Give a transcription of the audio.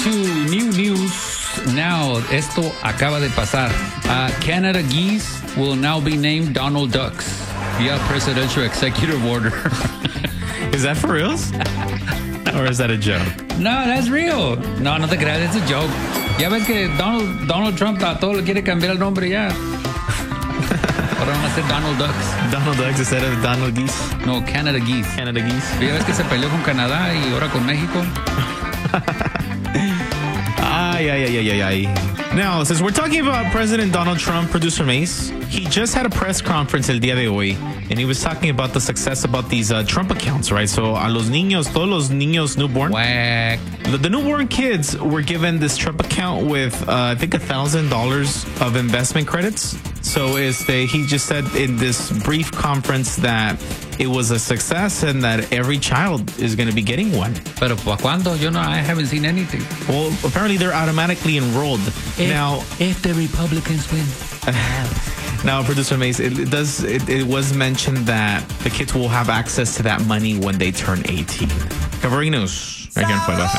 to new news. Now, esto acaba de pasar. Canada geese will now be named Donald Ducks via presidential executive order. Is that for reals? Or is that a joke? No, that's real. No, no te creas, it's a joke. Ya ves que Donald Trump a todo le quiere cambiar el nombre ya. Ahora van a ser Donald Ducks. Donald Ducks instead of Donald Geese? No, Canada geese. Canada geese. Ya ves que se peleó con Canadá y ahora con México. Ay. Now, since we're talking about President Donald Trump, producer Mace, he just had a press conference el día de hoy, and he was talking about the success about these Trump accounts, right? So, a los niños, todos los niños newborn, Whack. the newborn kids were given this Trump account with, I think, $1,000 of investment credits. So, he just said in this brief conference that it was a success and that every child is going to be getting one. Pero ¿para cuándo? I haven't seen anything. Well, apparently they're automatically enrolled. If the Republicans win. Now, producer Mace, it was mentioned that the kids will have access to that money when they turn 18. Covering news. Right here in Fuego.